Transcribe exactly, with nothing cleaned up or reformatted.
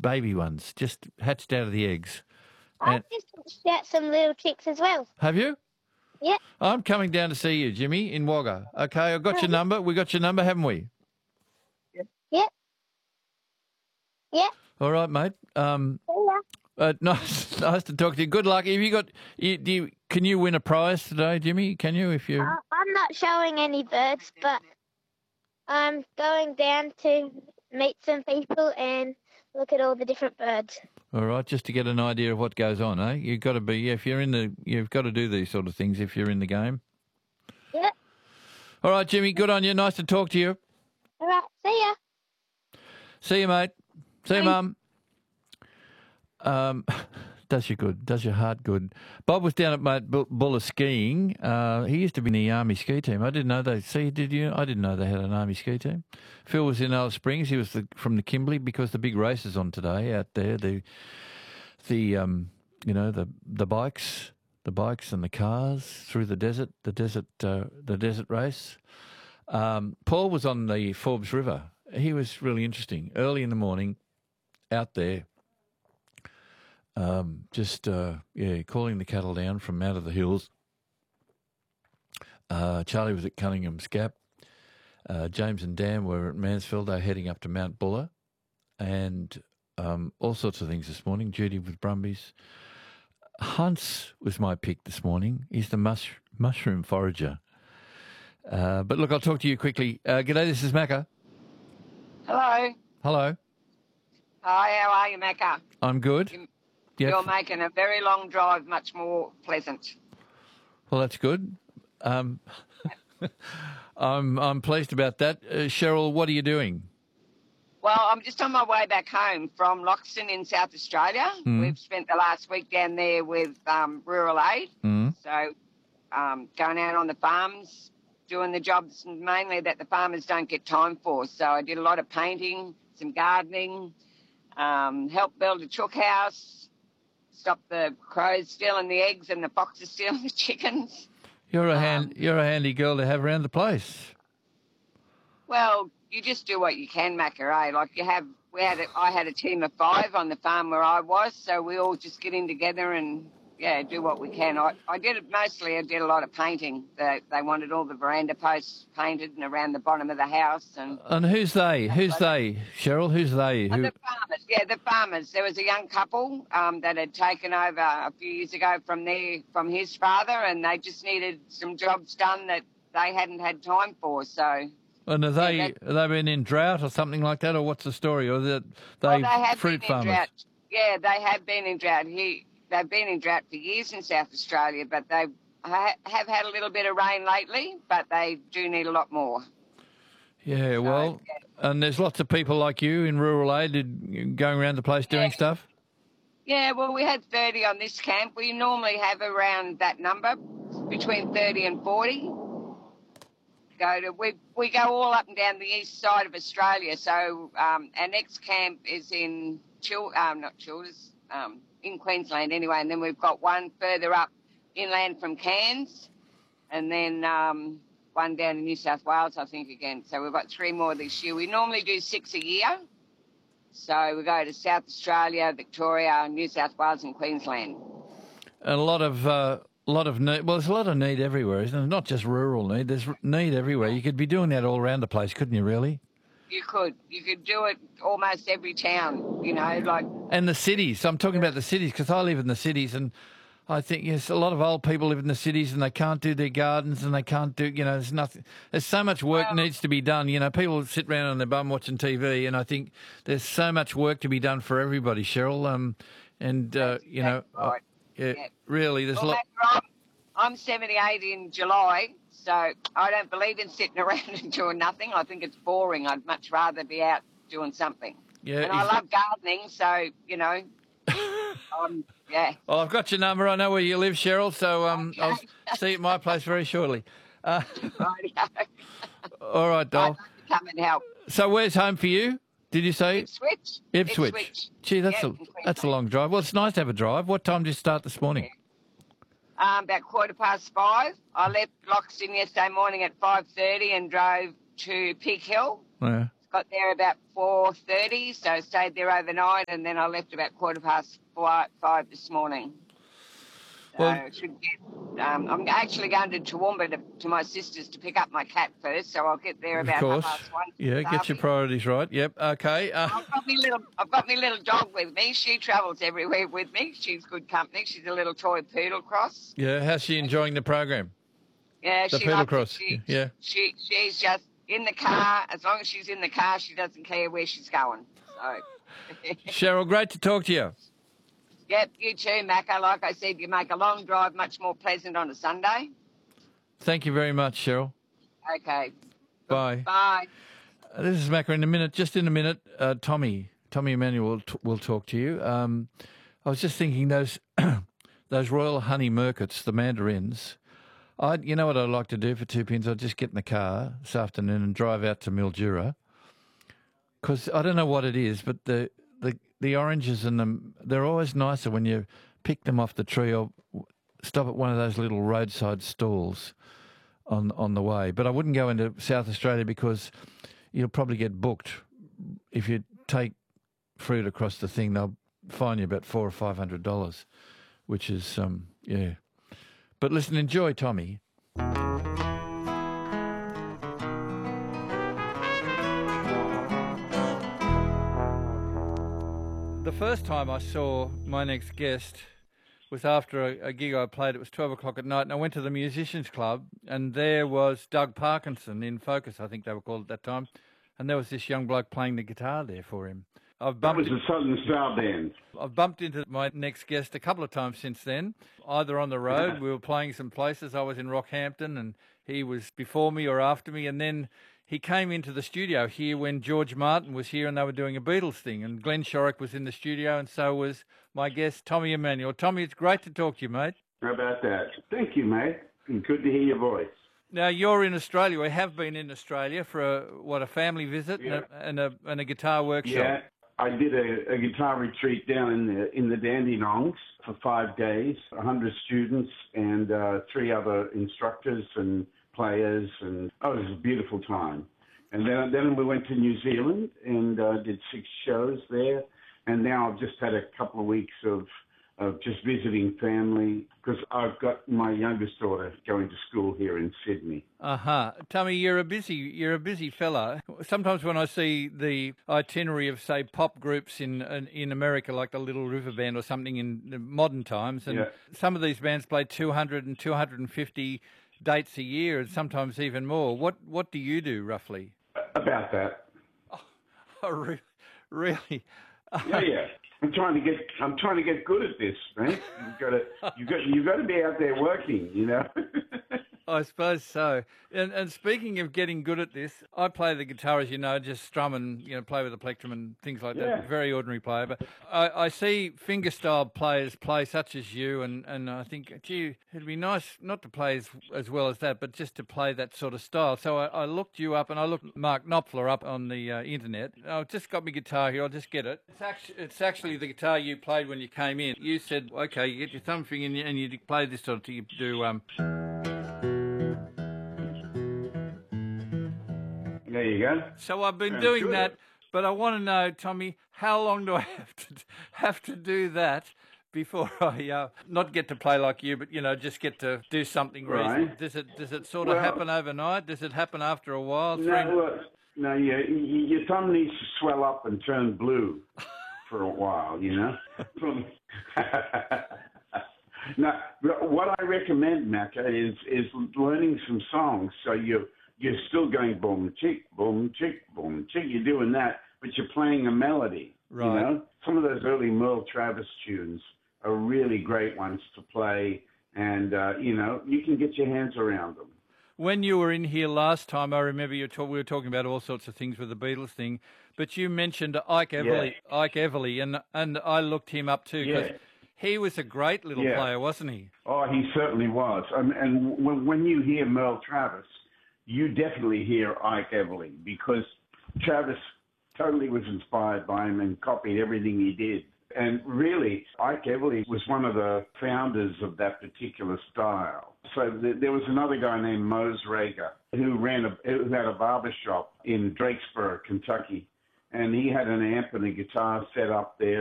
baby ones, just hatched out of the eggs. I've And, just hatched out some little chicks as well. have you? Yep. I'm coming down to see you, Jimmy, in Wagga. Okay, I've got your number. We got your number, haven't we? Yep. Yep. All right, mate. Um, Yeah. uh, nice, nice to talk to you. Good luck. Have you got? You, do you, can you win a prize today, Jimmy? Can you? If you? Uh, I'm not showing any birds, but I'm going down to meet some people and look at all the different birds. All right, just to get an idea of what goes on, eh? You've got to be. Yeah, if you're in the, you've got to do these sort of things if you're in the game. Yep. All right, Jimmy. Good on you. Nice to talk to you. All right. See ya. See you, mate. See you, Bye. Mum. Um, does you good. Does your heart good. Bob was down at Mount Bu- Buller skiing. Uh, he used to be in the Army ski team. I didn't know they. See, did you? I didn't know they had an Army ski team. Phil was in Alice Springs. He was the, from the Kimberley because the big race is on today out there. The the um, you know the the bikes, the bikes and the cars through the desert. The desert. Uh, the desert race. Um, Paul was on the Forbes River. He was really interesting. Early in the morning, out there, um, just uh, yeah, calling the cattle down from out of the hills. Uh, Charlie was at Cunningham's Gap. Uh, James and Dan were at Mansfield. They're heading up to Mount Buller, and um, all sorts of things this morning. Judy with Brumbies. Hunts was my pick this morning. He's the mush, mushroom forager. Uh, but look, I'll talk to you quickly. Uh, g'day, this is Macca. Hello. Hello. Hi, how are you, Macca? I'm good. You- Yep. You're making a very long drive much more pleasant. Well, that's good. Um, I'm I'm pleased about that. Uh, Cheryl, what are you doing? Well, I'm just on my way back home from Loxton in South Australia. Mm. We've spent the last week down there with um, Rural Aid. Mm. So um, going out on the farms, doing the jobs mainly that the farmers don't get time for. So I did a lot of painting, some gardening, um, helped build a chook house, stop the crows stealing the eggs and the foxes stealing the chickens. You're a Um, hand. You're a handy girl to have around the place. Well, you just do what you can, Macca, eh? Like you have, we had, a, I had a team of five on the farm where I was, so we all just get in together and yeah, do what we can. I, I did it mostly. I did a lot of painting. They, they wanted all the veranda posts painted and around the bottom of the house. And And who's they? Who's they? Cheryl, who's they? Oh, Who? the farmers, yeah, the farmers. There was a young couple um, that had taken over a few years ago from their, from his father, and they just needed some jobs done that they hadn't had time for. So. And are they? Yeah, Have they been in drought or something like that, or what's the story? Or that they, Well, they have fruit been farmers? in drought. Yeah, they have been in drought. He, they've been in drought for years in South Australia, but they ha- have had a little bit of rain lately, but they do need a lot more. Yeah, well, yeah. and there's lots of people like you in Rural Aid did- going around the place doing Yeah. stuff. Yeah, well, we had thirty on this camp. We normally have around that number, between thirty and forty. Go to we we go all up and down the east side of Australia. So um, our next camp is in Chil um, not Childers, um, in Queensland anyway, and then we've got one further up inland from Cairns, and then um, one down in New South Wales, I think again. So we've got three more this year. We normally do six a year. So we go to South Australia, Victoria, New South Wales, and Queensland. And a lot of uh, a lot of need. Well, there's a lot of need everywhere, isn't there? Not just rural need. There's r- need everywhere. You could be doing that all around the place, couldn't you? Really? You could. You could do it almost every town, you know, like... And the cities. I'm talking about the cities because I live in the cities, and I think yes, a lot of old people live in the cities and they can't do their gardens and they can't do. You know, there's nothing. There's so much work Well- needs to be done. You know, people sit around on their bum watching T V, and I think there's so much work to be done for everybody, Cheryl. Um, and uh, you know, That's right. yeah, Yeah. really, there's a Well, lot. Macca, I'm, I'm seventy-eight in July, so I don't believe in sitting around and doing nothing. I think it's boring. I'd much rather be out doing something. Yeah, And I ex- love gardening, so, you know, um, yeah. Well, I've got your number. I know where you live, Cheryl. So um, I'll Okay. see you at my place very shortly. Uh, Rightio. all right, I'd doll. love to come and help. So where's home for you? Did you say Ipswich. Ipswich? Gee, that's Yeah, a in that's a Queensland. long drive. Well, it's nice to have a drive. What time did you start this morning? Um, about quarter past five. I left Loxton yesterday morning at five thirty and drove to Peak Hill. Yeah. It's got there about four thirty, so stayed there overnight, and then I left about quarter past five, five this morning. So Well- I should get, um, I'm actually going to Toowoomba to, to my sister's to pick up my cat first, so I'll get there Of about course. half past one. Yeah, get your Derby. priorities right. Yep. Okay. Uh, I've got my little, I've got my little dog with me. She travels everywhere with me. She's good company. She's a little toy poodle cross. yeah. How's she enjoying the program? Yeah, The she poodle loves it. cross. She, Yeah. She, she's just in the car. As long as she's in the car, she doesn't care where she's going. So. Cheryl, great to talk to you. Yep, you too, Macca. Like I said, you make a long drive much more pleasant on a Sunday. Thank you very much, Cheryl. Okay. Bye. Bye. Uh, This is Macca. In a minute, just in a minute, uh, Tommy, Tommy Emmanuel will, t- will talk to you. Um, I was just thinking those those Royal Honey Merkets, the mandarins. I, you know what I'd like to do for two pins? I'd just get in the car this afternoon and drive out to Mildura, because I don't know what it is, but the the the oranges and them, they're always nicer when you pick them off the tree or stop at one of those little roadside stalls on on the way. But I wouldn't go into South Australia because you'll probably get booked if you take fruit across the thing. They'll fine you about four or five hundred dollars, which is um yeah. But listen, enjoy, Tommy. The first time I saw my next guest was after a, a gig I played. It was twelve o'clock at night, and I went to the Musicians Club, and there was Doug Parkinson in Focus, I think they were called at that time, and there was this young bloke playing the guitar there for him. I've That bumped was the Southern Star Band. I've bumped into my next guest a couple of times since then, either on the road, we were playing some places. I was in Rockhampton and he was before me or after me, and then he came into the studio here when George Martin was here and they were doing a Beatles thing, and Glenn Shorrock was in the studio and so was my guest, Tommy Emmanuel. Tommy, it's great to talk to you, mate. How about that? Thank you, mate. And good to hear your voice. Now, you're in Australia. We have been in Australia for, a, what, a family visit Yeah. and, a, and, a, and a guitar workshop. Yeah, I did a, a guitar retreat down in the in the Dandenongs for five days. A hundred students and uh, three other instructors and players, and oh, it was a beautiful time. And then then we went to New Zealand and uh, did six shows there. And now I've just had a couple of weeks of of just visiting family because I've got my youngest daughter going to school here in Sydney. Uh-huh. Tommy, you're a busy you're a busy fella. Sometimes when I see the itinerary of, say, pop groups in in, in America, like the Little River Band or something in the modern times, and Yeah. some of these bands play two hundred and two hundred fifty dates a year and sometimes even more. What what do you do, roughly? About that. Oh, re- really? Yeah, yeah. I'm trying to get. I'm trying to get good at this, right? You've got to. You got. You got to be out there working. You know. I suppose so. And, and speaking of getting good at this, I play the guitar, as you know, just strum and, you know, play with the plectrum and things like Yeah. that. Very ordinary player. But I, I see fingerstyle players play such as you, and, and I think, gee, it'd be nice not to play as, as well as that, but just to play that sort of style. So I, I looked you up, and I looked Mark Knopfler up on the uh, internet. I've just got my guitar here. I'll just get it. It's actually, it's actually the guitar you played when you came in. You said, okay, you get your thumb finger and you, and you play this sort of thing. You do... Um, There you go. So I've been Sounds doing good. that, but I want to know, Tommy, how long do I have to have to do that before I uh, not get to play like you, but you know, just get to do something Right. reasonable? Does it does it sort of Well- happen overnight? Does it happen after a while? Three- No, look, no. You, you, your thumb needs to swell up and turn blue for a while. You know. Now, what I recommend, Macca, is is learning some songs so you. You're still going boom, chick, boom, chick, boom, chick. You're doing that, but you're playing a melody. Right. You know, some of those early Merle Travis tunes are really great ones to play, and uh, you know, you can get your hands around them. When you were in here last time, I remember you talk, we were talking about all sorts of things with the Beatles thing, but you mentioned Ike Everly, Ike Everly, and and I looked him up too because Yeah. he was a great little Yeah. player, wasn't he? Oh, he certainly was. Um, and when, when you hear Merle Travis, you definitely hear Ike Everly because Travis totally was inspired by him and copied everything he did. And really, Ike Everly was one of the founders of that particular style. So th- there was another guy named Mose Rager who ran a, who had a barber shop in Drakesboro, Kentucky. And he had an amp and a guitar set up there.